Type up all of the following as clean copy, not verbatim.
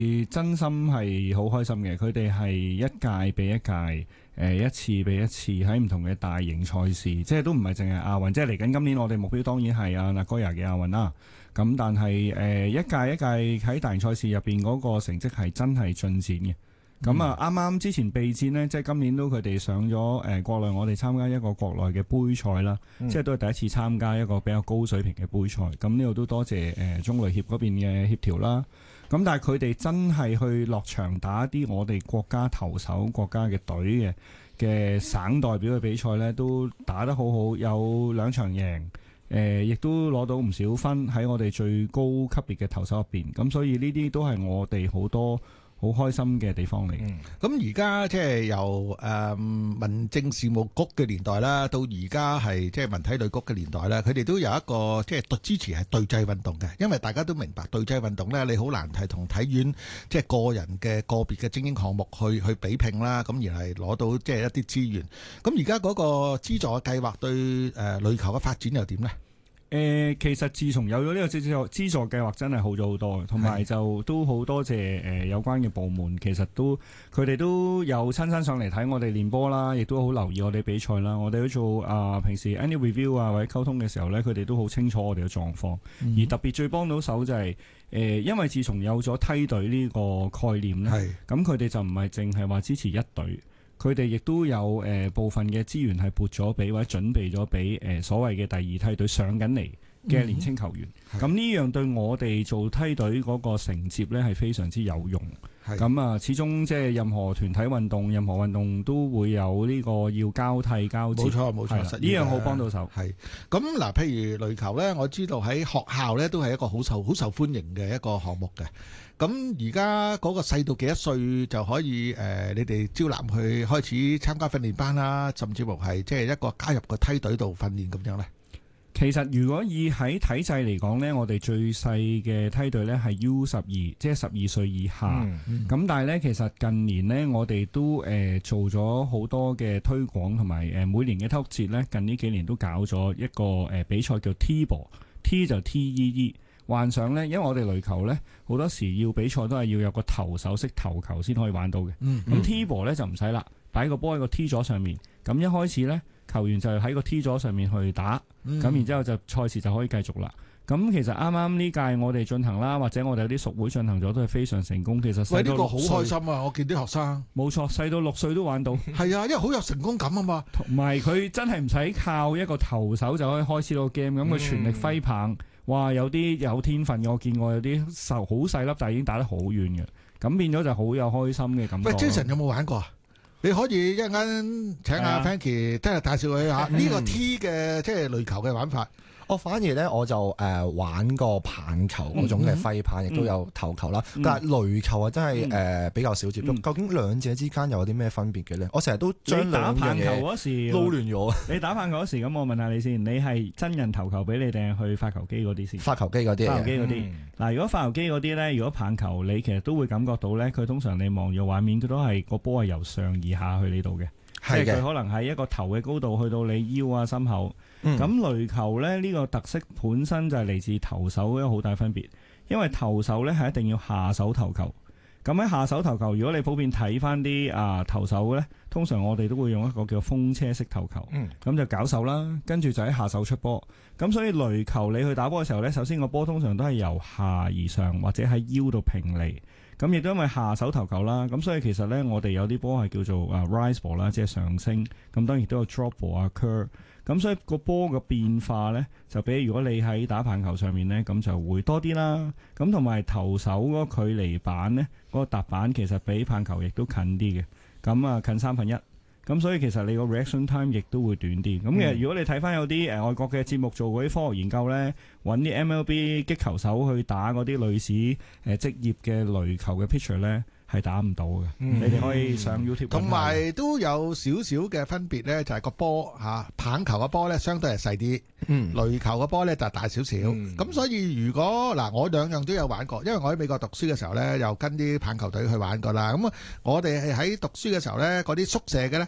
真心係好開心嘅，佢哋係一屆比一屆，一次比一次喺唔同嘅大型賽事，即係都唔係淨係亞運，即係嚟緊今年我哋目標當然係阿 Nagoya 嘅亞運啦。咁但係一屆一屆喺大型賽事入邊嗰個成績係真係進展嘅。咁啊，啱啱之前備戰呢，即係今年都佢哋上咗國內，我哋參加一個國內嘅杯賽啦，即係都係第一次參加一個比較高水平嘅杯賽。咁呢度都多謝中雷協嗰邊嘅協調啦。咁但係佢哋真係去落場打啲我哋國家投手國家嘅隊嘅省代表嘅比賽呢，都打得好好，有2場贏，亦都攞到唔少分喺我哋最高級別嘅投手入邊。咁所以呢啲都係我哋好多好開心嘅地方嚟。 咁而家即係由民政事務局嘅年代啦，到而家係即係文體旅局嘅年代啦，佢哋都有一個即係支持係對制運動嘅，因為大家都明白對制運動咧，你好難係同體院即係個人嘅個別嘅精英項目去比拼啦，咁而係攞到即係一啲資源。咁而家嗰個資助嘅計劃對壘球嘅發展又點呢？ 其實自從有咗呢個資助計劃，真係好咗好多，同埋就都好多謝有關嘅部門，其實佢哋都有親身上嚟睇我哋練波啦，亦都好留意我哋比賽啦。我哋都做平時 any review 啊或者溝通嘅時候呢，佢哋都好清楚我哋嘅狀況。而特別最幫到手就係因為自從有咗梯隊呢個概念呢，咁佢哋就唔係淨係話支持一隊。佢哋亦都有部分嘅資源係撥咗俾或者準備咗俾所謂嘅第二梯隊上緊嚟嘅年青球員。咁呢樣對我哋做梯隊嗰個承接呢係非常之有用。咁啊，始終即係任何團體運動、任何運動都會有呢個要交替交接。冇錯，呢樣好幫到手。係咁嗱，譬如壘球呢，我知道喺學校呢都係一個好受歡迎嘅一個項目嘅。咁而家嗰個細到幾多歲就可以你哋招攬去開始參加訓練班啦，甚至乎係即係一個加入個梯隊度訓練咁樣呢？ 其實如果以喺體制嚟講呢，我哋最細嘅梯隊呢係 U12，即係12歲以下。咁但係呢，其實近年呢，我哋都做咗好多嘅推廣，同埋每年嘅體育節呢，近呢幾年都搞咗一個比賽叫 T-ball，T 就 TEE。幻想呢，因為我哋壘球呢，好多時要比賽都係要有個投手識投球先可以玩到嘅。咁 T-ball 呢就唔使啦，擺個波喺個 T 座上面。咁一開始呢，球員就喺個 T 座上面去打，咁然之後就賽事就可以繼續啦。咁其實啱啱呢屆我哋進行啦，或者我哋有啲屬會進行咗，都係非常成功。其實細到6歲，喂，呢個好開心啊！我見啲學生冇錯，細到6歲都玩到。係啊，因為好有成功感啊嘛。同埋佢真係唔使靠一個投手就可以開始到 game，咁佢全力揮棒。哇！有啲有天分嘅，我見過有啲好細粒，但係已經打得好遠嘅，咁變咗就好有開心嘅感覺。喂 Jason 有冇玩過啊？你可以一陣間請阿 Frankie 真係介紹佢下呢個 T 嘅即係壘球嘅玩法。 我反而咧我就玩過棒球嗰種嘅揮棒，亦都有投球啦。但係壘球啊，真係比較少接觸。究竟兩者之間有啲咩分別嘅咧？我成日都將兩樣嘢打棒球嗰時撈亂咗。你打棒球嗰時，咁我問下你先，你係真人投球俾你定係去發球機嗰啲先？發球機嗰啲。發球機嗰啲。嗱，如果發球機嗰啲咧，如果棒球你其實都會感覺到咧，佢通常你望住畫面，佢都係個波係由上而下去呢度嘅。即係佢可能喺一個頭嘅高度去到你腰啊心口，咁壘球咧呢個特色本身就係嚟自投手有好大分別，因為投手咧係一定要下手投球，咁喺下手投球，如果你普遍睇翻啲投手咧，通常我哋都會用一個叫風車式投球，咁就搞手啦，跟住就喺下手出波，咁所以壘球你去打波嘅時候咧，首先個波通常都係由下而上或者喺腰度平離。咁亦都因為下手投球啦，咁所以其實咧，我哋有啲波係叫做rise ball 啦，即係上升。咁當然都有 drop ball 啊 curve。咁所以個波嘅變化咧，就比如果你喺打棒球上面咧，咁就會多啲啦。咁同埋投手嗰個距離板咧，嗰個踏板其實比棒球亦都近啲嘅。咁近1/3。咁所以其實你個 reaction time 亦都會短啲。咁其實如果你睇翻有啲外國嘅節目做嗰啲科學研究咧，揾啲 MLB 擊球手去打嗰啲類似職業嘅壘球嘅 pitcher 咧，係打唔到嘅。你哋可以上 YouTube。 同埋都有少少嘅分別咧，就係個波棒球嘅波咧相對係細啲，壘球嘅波咧就大少少。咁所以如果嗱，我兩樣都有玩過，因為我喺美國讀書嘅時候咧，又跟啲棒球隊去玩過啦。咁我哋係喺讀書嘅時候咧，嗰啲宿舍嘅咧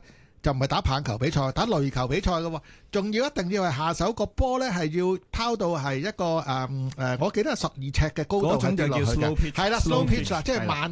就唔係打棒球比賽，打壘球比賽嘅喎，仲要一定要係下手個波咧係要拋到係一個我記得係12尺嘅高度嗰種就叫 slow pitch， 係啦 slow pitch 啦，即係慢